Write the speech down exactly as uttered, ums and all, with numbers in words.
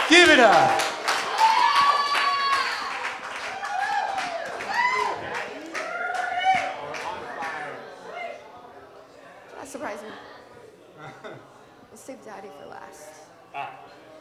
Give it up. That surprised me. Let's save Daddy for last. Ah.